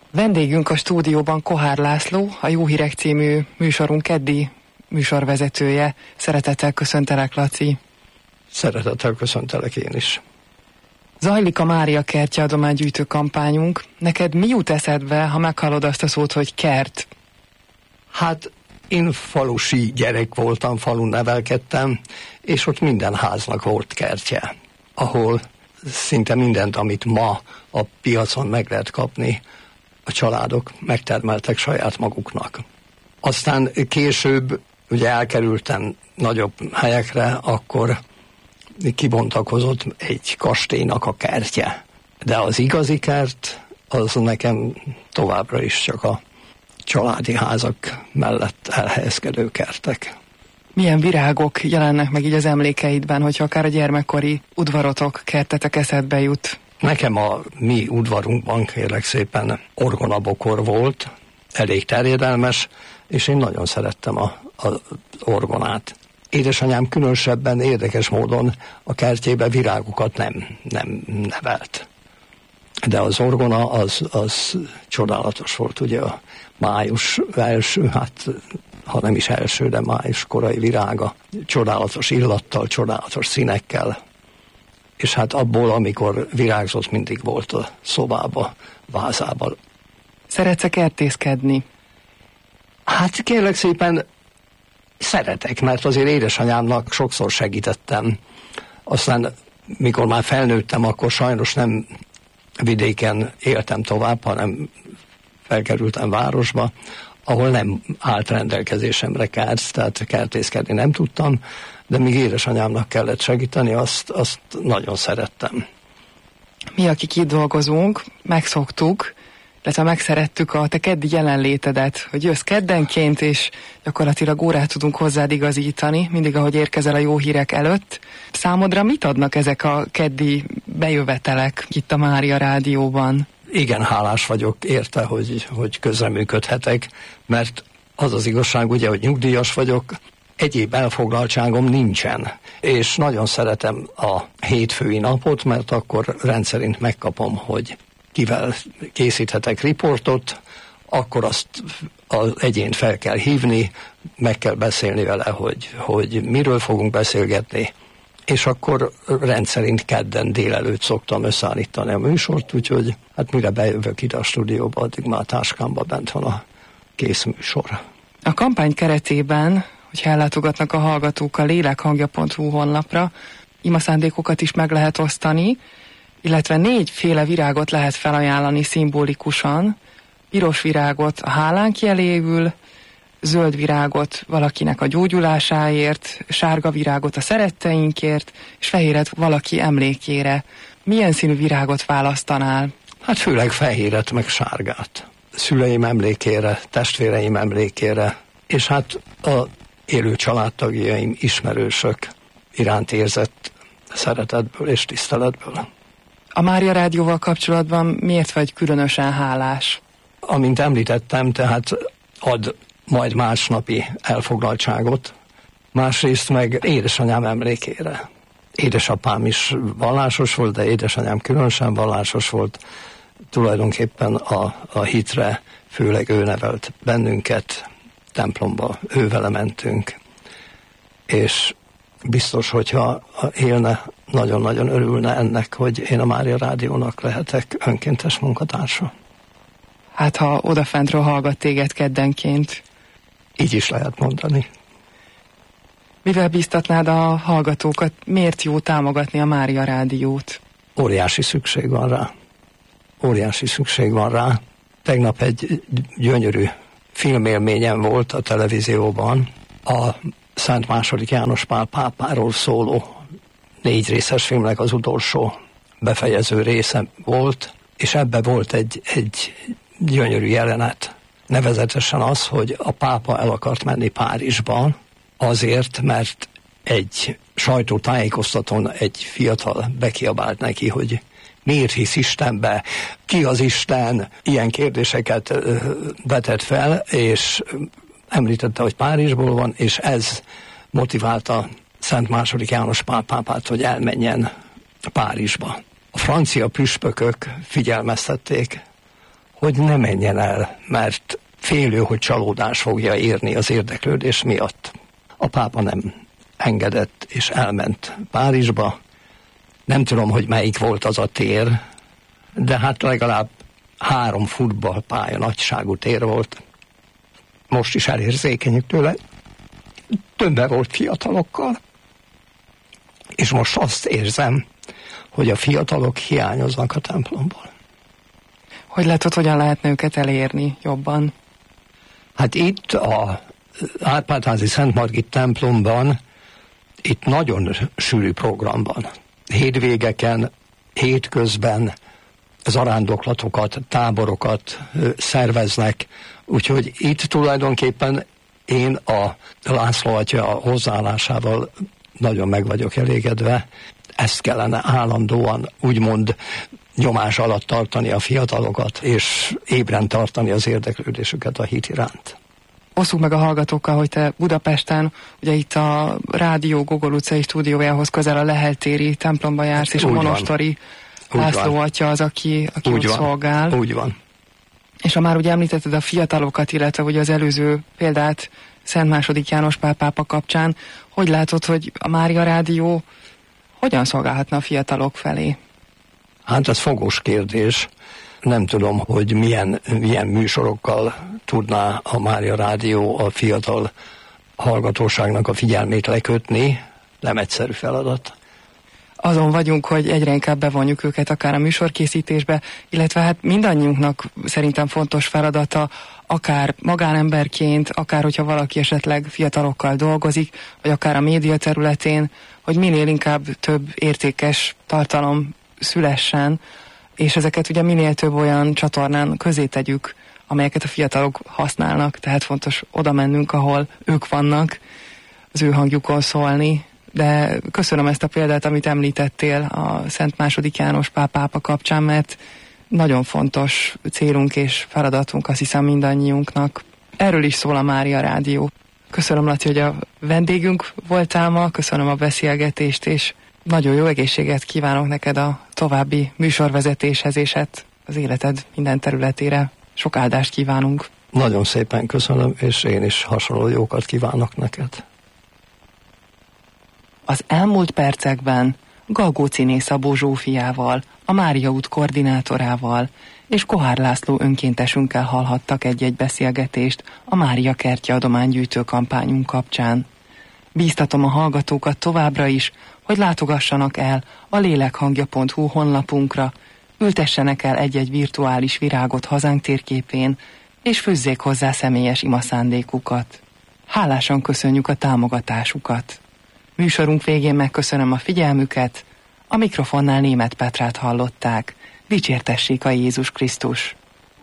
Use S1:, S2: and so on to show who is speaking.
S1: Vendégünk a stúdióban Kohár László, a Jó Hírek című műsorunk keddi műsorvezetője. Szeretettel köszöntelek, Laci.
S2: Szeretettel köszöntelek én is.
S1: Zajlik a Mária kertje adománygyűjtő kampányunk. Neked mi jut eszedbe, ha meghallod azt a szót, hogy kert?
S2: Hát én falusi gyerek voltam, falun nevelkedtem, és ott minden háznak volt kertje, ahol szinte mindent, amit ma a piacon meg lehet kapni, a családok megtermeltek saját maguknak. Aztán később, ugye elkerültem nagyobb helyekre, akkor kibontakozott egy kastélynak a kertje. De az igazi kert, az nekem továbbra is csak a családi házak mellett elhelyezkedő kertek.
S1: Milyen virágok jelennek meg így az emlékeidben, hogyha akár a gyermekkori udvarotok, kertetek eszedbe jut?
S2: Nekem a mi udvarunkban kérlek szépen orgonabokor volt, elég terjedelmes, és én nagyon szerettem az orgonát. Édesanyám különösebben érdekes módon a kertjébe virágokat nem nevelt. De az orgona az csodálatos volt, ugye a május első, hát ha nem is első, de május korai virága. Csodálatos illattal, csodálatos színekkel. És hát abból, amikor virágzott, mindig volt a szobába, vázában.
S1: Szeretsz-e kertészkedni?
S2: Hát kérlek szépen szeretek, mert azért édesanyámnak sokszor segítettem. Aztán, mikor már felnőttem, akkor sajnos nem vidéken éltem tovább, hanem felkerültem városba, ahol nem állt rendelkezésemre kert, tehát kertészkedni nem tudtam, de míg édesanyámnak kellett segíteni, azt nagyon szerettem.
S1: Mi, akik itt dolgozunk, megszoktuk, illetve megszerettük a te keddi jelenlétedet, hogy jössz keddenként, és gyakorlatilag órát tudunk hozzád igazítani, mindig ahogy érkezel a Jó Hírek előtt. Számodra mit adnak ezek a keddi bejövetelek itt a Mária Rádióban?
S2: Igen, hálás vagyok érte, hogy közreműködhetek, mert az az igazság, ugye, hogy nyugdíjas vagyok, egyéb elfoglaltságom nincsen, és nagyon szeretem a hétfői napot, mert akkor rendszerint megkapom, hogy kivel készíthetek riportot, akkor azt az egyént fel kell hívni, meg kell beszélni vele, hogy miről fogunk beszélgetni, és akkor rendszerint kedden délelőtt szoktam összeállítani a műsort, úgyhogy hát mire bejövök ide a stúdióba, addig már a táskámban bent van a kész műsor.
S1: A kampány keretében, hogyha ellátogatnak a hallgatók a lélekhangja.hu honlapra, imaszándékokat is meg lehet osztani, illetve 4 féle virágot lehet felajánlani szimbolikusan. Piros virágot a hálánk jeléül, zöld virágot valakinek a gyógyulásáért, sárga virágot a szeretteinkért, és fehéret valaki emlékére. Milyen színű virágot választanál?
S2: Hát főleg fehéret, meg sárgát. Szüleim emlékére, testvéreim emlékére, és hát a élő családtagjaim, ismerősök iránt érzett szeretetből és tiszteletből.
S1: A Mária Rádióval kapcsolatban miért vagy különösen hálás?
S2: Amint említettem, tehát ad majd másnapi elfoglaltságot, másrészt meg édesanyám emlékére. Édesapám is vallásos volt, de édesanyám különösen vallásos volt. Tulajdonképpen a hitre főleg ő nevelt bennünket, templomba ővele mentünk, és biztos, hogyha élne, nagyon-nagyon örülne ennek, hogy én a Mária Rádiónak lehetek önkéntes munkatársa.
S1: Hát, ha odafentről hallgat téged keddenként.
S2: Így is lehet mondani.
S1: Mivel bíztatnád a hallgatókat, miért jó támogatni a Mária Rádiót?
S2: Óriási szükség van rá. Óriási szükség van rá. Tegnap egy gyönyörű filmélményem volt a televízióban. A Szent II. János Pál pápáról szóló 4 részes filmnek az utolsó befejező része volt, és ebbe volt egy gyönyörű jelenet. Nevezetesen az, hogy a pápa el akart menni Párizsba azért, mert egy sajtótájékoztatón egy fiatal bekiabált neki, hogy miért hisz Istenbe, ki az Isten, ilyen kérdéseket vetett fel, és említette, hogy Párizsból van, és ez motiválta Szent II. János Pál pápát, hogy elmenjen Párizsba. A francia püspökök figyelmeztették, hogy ne menjen el, mert félő, hogy csalódás fogja érni az érdeklődés miatt. A pápa nem engedett, és elment Párizsba. Nem tudom, hogy melyik volt az a tér, de hát legalább 3 futballpálya nagyságú tér volt. Most is elérzékenyük tőle. Többen volt fiatalokkal. És most azt érzem, hogy a fiatalok hiányoznak a templomból.
S1: Hogy látod, hogyan lehetne őket elérni jobban?
S2: Hát itt a Árpád-házi Szent Margit templomban, itt nagyon sűrű program van. Hétvégeken, hétközben zarándoklatokat, táborokat szerveznek, úgyhogy itt tulajdonképpen én a László atya hozzáállásával nagyon meg vagyok elégedve. Ezt kellene állandóan úgymond nyomás alatt tartani a fiatalokat, és ébren tartani az érdeklődésüket a hit iránt.
S1: Osszuk meg a hallgatókkal, hogy te Budapesten, ugye itt a Rádió Gogol utcai stúdiójához közel a Lehel téri templomba jársz, és a monostori László atya az, aki ott szolgál.
S2: Úgy van.
S1: És ha már ugye említetted a fiatalokat, illetve ugye az előző példát Szent II. János Pál pápa kapcsán, hogy látod, hogy a Mária Rádió hogyan szolgálhatna a fiatalok felé?
S2: Hát ez fogós kérdés. Nem tudom, hogy milyen műsorokkal tudná a Mária Rádió a fiatal hallgatóságnak a figyelmét lekötni. Nem egyszerű feladat.
S1: Azon vagyunk, hogy egyre inkább bevonjuk őket akár a műsorkészítésbe, illetve hát mindannyiunknak szerintem fontos feladata, akár magánemberként, akár hogyha valaki esetleg fiatalokkal dolgozik, vagy akár a média területén, hogy minél inkább több értékes tartalom szülessen, és ezeket ugye minél több olyan csatornán közé tegyük, amelyeket a fiatalok használnak, tehát fontos oda mennünk, ahol ők vannak, az ő hangjukon szólni. De köszönöm ezt a példát, amit említettél a Szent II. János Pál pápa kapcsán, mert nagyon fontos célunk és feladatunk, azt hiszem mindannyiunknak. Erről is szól a Mária Rádió. Köszönöm, Laci, hogy a vendégünk voltál ma, köszönöm a beszélgetést, és nagyon jó egészséget kívánok neked a további műsorvezetéshez, és hát az életed minden területére sok áldást kívánunk.
S2: Nagyon szépen köszönöm, és én is hasonló jókat kívánok neked.
S1: Az elmúlt percekben Galgóciné Szabó Zsófiával, a Mária út koordinátorával és Kohár László önkéntesünkkel hallhattak egy-egy beszélgetést a Mária kertje adománygyűjtő kampányunk kapcsán. Bíztatom a hallgatókat továbbra is, hogy látogassanak el a lélekhangja.hu honlapunkra, ültessenek el egy-egy virtuális virágot hazánk térképén, és fűzzék hozzá személyes imaszándékukat. Hálásan köszönjük a támogatásukat. Műsorunk végén megköszönöm a figyelmüket, a mikrofonnál Németh Petrát hallották. Dicsértessék a Jézus Krisztus!